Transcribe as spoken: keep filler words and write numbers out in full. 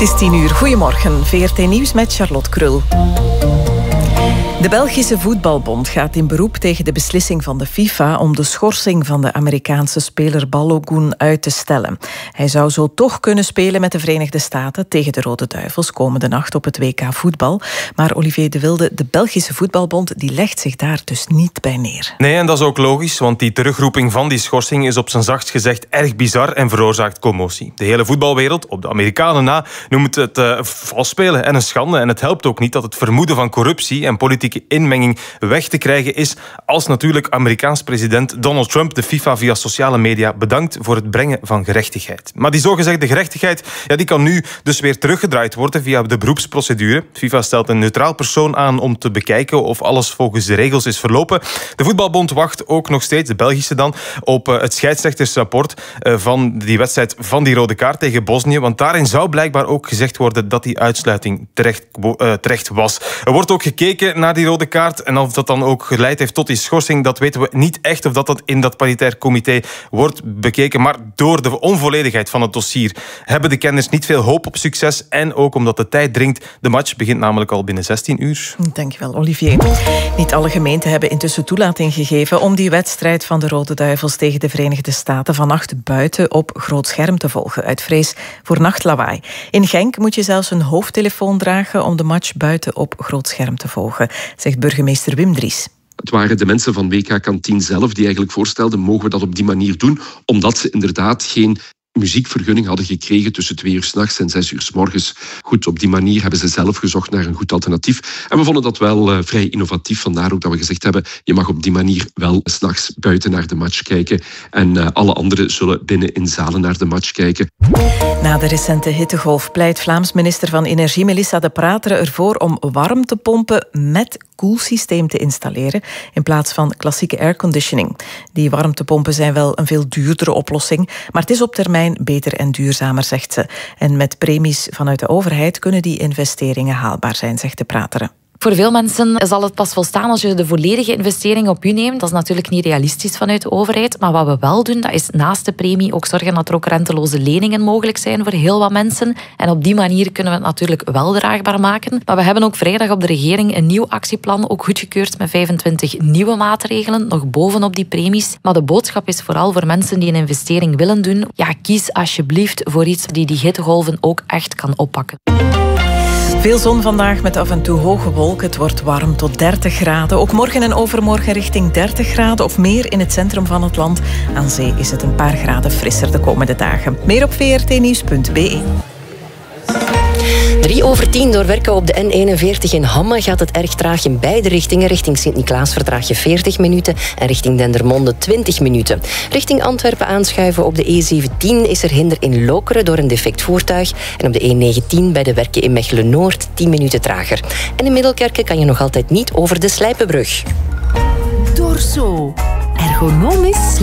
is tien uur. Goedemorgen. V R T Nieuws met Charlotte Krul. De Belgische Voetbalbond gaat in beroep tegen de beslissing van de FIFA om de schorsing van de Amerikaanse speler Balogun uit te stellen. Hij zou zo toch kunnen spelen met de Verenigde Staten tegen de Rode Duivels komende nacht op het W K voetbal. Maar Olivier de Wilde, de Belgische Voetbalbond, die legt zich daar dus niet bij neer. Nee, en dat is ook logisch, want die terugroeping van die schorsing is op zijn zachtst gezegd erg bizar en veroorzaakt commotie. De hele voetbalwereld, op de Amerikanen na, noemt het uh, vals spelen en een schande. En het helpt ook niet dat het vermoeden van corruptie en politieke inmenging weg te krijgen is, als natuurlijk Amerikaans president Donald Trump de FIFA via sociale media bedankt voor het brengen van gerechtigheid. Maar die zogezegde gerechtigheid, ja, die kan nu dus weer teruggedraaid worden via de beroepsprocedure. FIFA stelt een neutraal persoon aan om te bekijken of alles volgens de regels is verlopen. De Voetbalbond wacht ook nog steeds, de Belgische dan, op het scheidsrechtersrapport van die wedstrijd van die rode kaart tegen Bosnië, want daarin zou blijkbaar ook gezegd worden dat die uitsluiting terecht, uh, terecht was. Er wordt ook gekeken naar die rode kaart en of dat dan ook geleid heeft tot die schorsing, dat weten we niet echt of dat, dat in dat paritair comité wordt bekeken. Maar door de onvolledigheid van het dossier hebben de kenners niet veel hoop op succes en ook omdat de tijd dringt. De match begint namelijk al binnen zestien uur. Dankjewel, Olivier. Niet alle gemeenten hebben intussen toelating gegeven om die wedstrijd van de Rode Duivels tegen de Verenigde Staten vannacht buiten op groot scherm te volgen, uit vrees voor nachtlawaai. In Genk moet je zelfs een hoofdtelefoon dragen om de match buiten op groot scherm te volgen, zegt burgemeester Wim Dries. Het waren de mensen van W K Kantien zelf die eigenlijk voorstelden, mogen we dat op die manier doen, omdat ze inderdaad geen muziekvergunning hadden gekregen tussen twee uur 's nachts en zes uur 's morgens. Goed, op die manier hebben ze zelf gezocht naar een goed alternatief. En we vonden dat wel uh, vrij innovatief. Vandaar ook dat we gezegd hebben, je mag op die manier wel 's nachts buiten naar de match kijken. En uh, alle anderen zullen binnen in zalen naar de match kijken. Na de recente hittegolf pleit Vlaams minister van Energie Melissa De Prateren ervoor om warmtepompen met koelsysteem te installeren in plaats van klassieke airconditioning. Die warmtepompen zijn wel een veel duurdere oplossing, maar het is op termijn beter en duurzamer, zegt ze. En met premies vanuit de overheid kunnen die investeringen haalbaar zijn, zegt De Prateren. Voor veel mensen zal het pas volstaan als je de volledige investering op je neemt. Dat is natuurlijk niet realistisch vanuit de overheid. Maar wat we wel doen, dat is naast de premie ook zorgen dat er ook renteloze leningen mogelijk zijn voor heel wat mensen. En op die manier kunnen we het natuurlijk wel draagbaar maken. Maar we hebben ook vrijdag op de regering een nieuw actieplan, ook goedgekeurd met vijfentwintig nieuwe maatregelen, nog bovenop die premies. Maar de boodschap is vooral voor mensen die een investering willen doen. Ja, kies alsjeblieft voor iets die die hittegolven ook echt kan oppakken. Veel zon vandaag met af en toe hoge wolken. Het wordt warm tot dertig graden. Ook morgen en overmorgen richting dertig graden of meer in het centrum van het land. Aan zee is het een paar graden frisser de komende dagen. Meer op v r t nieuws punt b e. Drie over tien door werken op de N eenenveertig in Hamme gaat het erg traag in beide richtingen. Richting Sint-Niklaas vertraag je veertig minuten en richting Dendermonde twintig minuten. Richting Antwerpen aanschuiven op de E zeventien is er hinder in Lokeren door een defect voertuig. En op de E negentien bij de werken in Mechelen-Noord tien minuten trager. En in Middelkerken kan je nog altijd niet over de Slijpenbrug. Dorso. Ergonomisch